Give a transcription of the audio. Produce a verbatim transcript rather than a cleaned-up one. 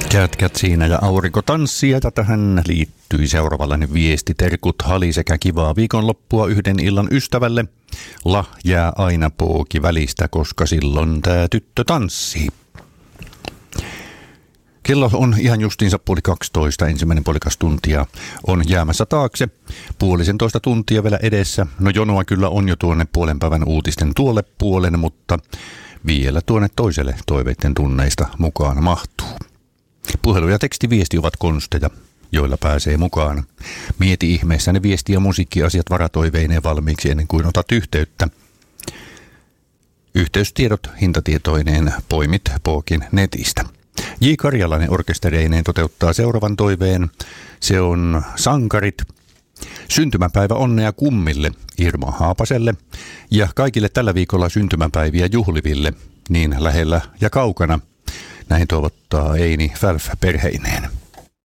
Jätkät siinä ja aurinko tanssii, ja tähän liittyi seuraavallainen viesti. Terkut Hali sekä kivaa viikonloppua yhden illan ystävälle. Lahjää aina pooki välistä, koska silloin tää tyttö tanssii. Kello on ihan justiinsa puoli kaksitoista, ensimmäinen puolikas tuntia on jäämässä taakse. Puolisentoista tuntia vielä edessä. No jonoa kyllä on jo tuonne puolen päivän uutisten tuolle puolen, mutta vielä tuonne toiselle toiveiden tunneista mukaan mahtuu. Puhelu ja tekstiviesti ovat konsteja, joilla pääsee mukaan. Mieti ihmeessä ne viesti- ja musiikkiasiat varatoiveineen valmiiksi ennen kuin otat yhteyttä. Yhteystiedot hintatietoineen poimit Pookin netistä. J. Karjalainen orkestereineen toteuttaa seuraavan toiveen. Se on Sankarit. Syntymäpäivä onnea kummille Irma Haapaselle ja kaikille tällä viikolla syntymäpäiviä juhliville niin lähellä ja kaukana. Näin toivottaa Eini Fälf perheineen.